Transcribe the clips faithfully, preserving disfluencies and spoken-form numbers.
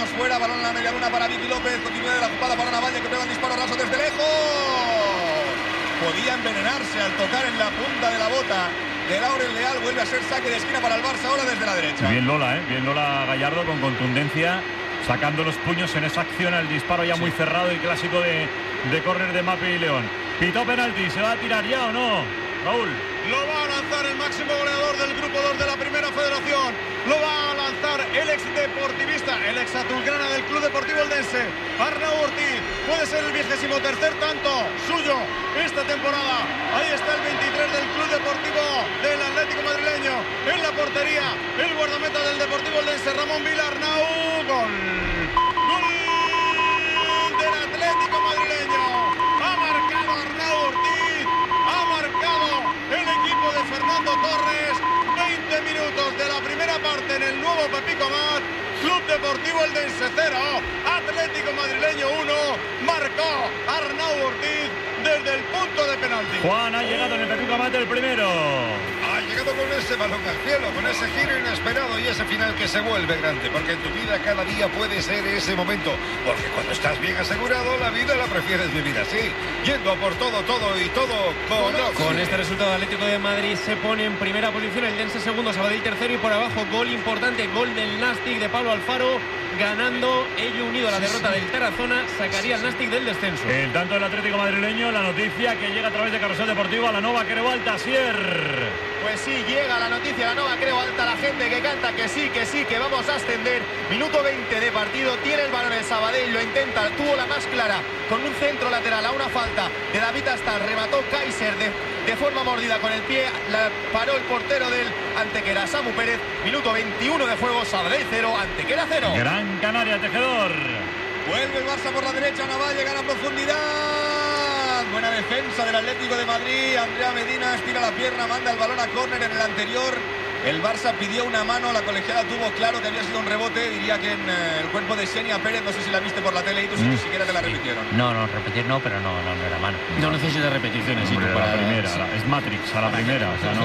metros fuera, balón en la media luna para Vicky López, continúa de la jugada para Navalle que pega el disparo raso desde lejos. Podía envenenarse al tocar en la punta de la bota de Laurel Leal. Vuelve a ser saque de esquina para el Barça ahora desde la derecha. Bien Lola, ¿eh? Bien Lola Gallardo con contundencia, sacando los puños en esa acción al disparo ya sí. muy cerrado y clásico de, de córner de Mapi y León. Pitó penalti, ¿se va a tirar ya o no? Raúl. Lo va a lanzar el máximo goleador del grupo dos de la Primera Federación. Lo va a lanzar el ex deportivista, el ex azulgrana del Club Deportivo Eldense, Arnau Ortiz. Puede ser el vigésimo tercer tanto suyo esta temporada. Ahí está el veintitrés del Club Deportivo del Atlético madrileño. En la portería, el guardameta del Deportivo Eldense, Ramón Vila. Arnau. Gol. Gol del Atlético madrileño. Ha marcado Arnau Ortiz. Ha marcado el equipo de Fernando Torres. veinte minutos de la primera parte en el nuevo Pepico Mat. Club Deportivo Eldense cero, Atlético madrileño uno. Marcó Arnau Ortiz desde el punto de penalti. Juan ha llegado en el Pepico Mat el primero. Ha llegado con ese balón al cielo, con ese giro inesperado y ese final que se vuelve grande, porque en tu vida cada día puede ser ese momento, porque cuando estás bien asegurado la vida la prefieres vivir así, yendo a por todo, todo y todo con Oxy. Con este resultado, Atlético de Madrid se pone en primera posición, el Eldense segundo, Sabadell tercero y por abajo gol importante, gol del Nastic de Pablo Alfaro, ganando, ello unido a la derrota del Tarazona, sacaría al Nastic del descenso. El tanto del Atlético madrileño, la noticia que llega a través de Carrusel Deportivo a la Nova Creu Alta, Asier. Pues sí, llega la noticia, la Nova Creu Alta, la gente que canta que sí, que sí, que vamos a ascender. Minuto veinte de partido, tiene el balón el Sabadell, lo intenta, tuvo la más clara, con un centro lateral a una falta de David Astal, remató Kaiser de, de forma mordida con el pie, la paró el portero del Antequera, Samu Pérez. Minuto veintiuno de juego, Sabadell cero, Antequera cero. Gran Canaria, Tejedor. Vuelve el Barça por la derecha, Navalle gana profundidad. Buena defensa del Atlético de Madrid. Andrea Medina estira la pierna, manda el balón a córner. En el anterior el Barça pidió una mano, la colegiada tuvo claro que había sido un rebote. Diría que en eh, el cuerpo de Xenia Pérez, no sé si la viste por la tele y tú mm. ni siquiera te la repitieron. No, no, repetir no, pero no, no, no era mano. No necesita repeticiones. Hombre, para la primera, sí. Es Matrix a la primera, o sea, no.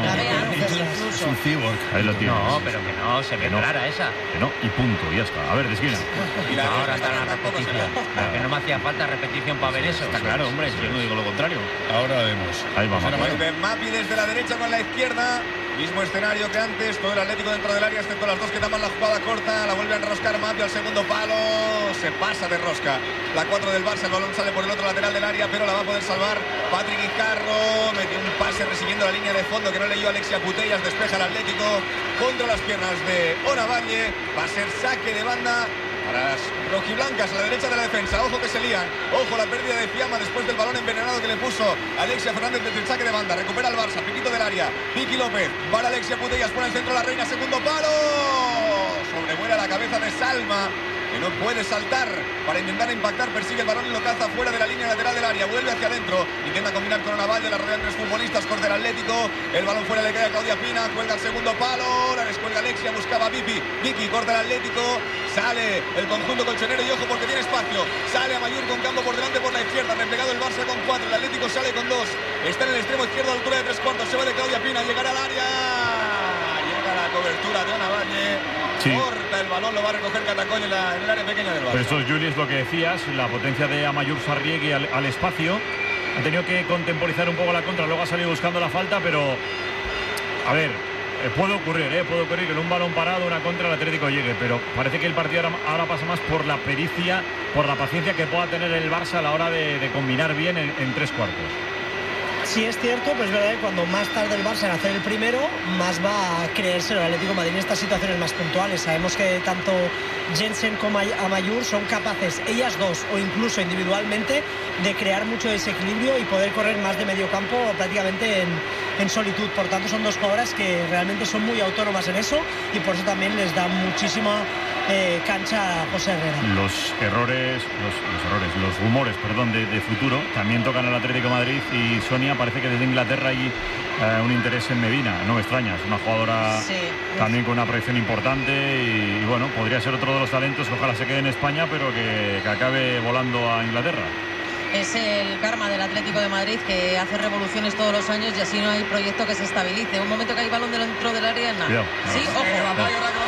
Es un cyborg. Ahí lo tienes. No, pero que no, se ve no, clara esa. Que no, y punto, y ya está. A ver, de esquina. Y la ahora está la repetición. Que no me hacía falta repetición para ver eso. Está claro, hombre, yo no digo lo contrario. Ahora vemos. Ahí vamos. Vuelve Mapi desde la derecha con la izquierda. Mismo escenario que antes, todo el Atlético dentro del área, excepto las dos que tapan la jugada corta. La vuelve a enroscar Mapi al segundo palo. Se pasa de rosca. La cuatro del Barça, el balón sale por el otro lateral del área, pero la va a poder salvar Patrick Guijarro. Metió un pase resiguiendo la línea de fondo que no leyó Alexia Putellas. Despeja el Atlético contra las piernas de Oravalle. Va a ser saque de banda para las rojiblancas a la derecha de la defensa. Ojo que se lían. Ojo la pérdida de Fiamma después del balón envenenado que le puso Alexia Fernández desde el saque de banda. Recupera el Barça. Piquito del área. Vicky López. Para Alexia Putellas. Pone el centro la Reina. Segundo palo. Sobrevuela la cabeza de Salma, que no puede saltar para intentar impactar, persigue el balón y lo caza fuera de la línea lateral del área, vuelve hacia adentro, intenta combinar con Navalle, la rodean tres futbolistas, corta el Atlético, el balón fuera le cae a Claudia Pina, cuelga el segundo palo, la descuelga Alexia, buscaba a Vicky, Vicky corta el Atlético, sale el conjunto colchonero y ojo porque tiene espacio, sale a Mayur con campo por delante por la izquierda, replegado el Barça con cuatro, el Atlético sale con dos, está en el extremo izquierdo a altura de tres cuartos, se va de Claudia Pina, llegará al área, llega la cobertura de Navalle. Sí. Corta el balón, lo va a recoger Catacol en, la, en el área pequeña del Barça. Pero esto es, Juli, es lo que decías, la potencia de Amayur Sarriegui al, al espacio. Ha tenido que contemporizar un poco la contra, luego ha salido buscando la falta, pero a ver, eh, puede ocurrir, eh, puede ocurrir que en un balón parado, una contra, el Atlético llegue, pero parece que el partido ahora, ahora pasa más por la pericia, por la paciencia que pueda tener el Barça a la hora de, de combinar bien en, en tres cuartos. Sí, es cierto, pues es verdad que cuando más tarde el Barça en hacer el primero, más va a creerse el Atlético de Madrid en estas situaciones más puntuales. Sabemos que tanto Jensen como Amayur son capaces, ellas dos o incluso individualmente, de crear mucho desequilibrio y poder correr más de medio campo prácticamente en, en solitud. Por tanto, son dos jugadoras que realmente son muy autónomas en eso y por eso también les da muchísima eh, cancha a José Herrera. Los errores, los, los errores, los rumores, perdón, de, de futuro también tocan al Atlético de Madrid y Sonia, parece que desde Inglaterra hay eh, un interés en Medina. No me extraña, es una jugadora sí, también con una proyección importante y, y bueno, podría ser otro de los talentos que ojalá se quede en España, pero que, que acabe volando a Inglaterra. Es el karma del Atlético de Madrid, que hace revoluciones todos los años y así no hay proyecto que se estabilice. Un momento que hay balón dentro del área, nada. Cuidado, sí, no. ojo. Eh,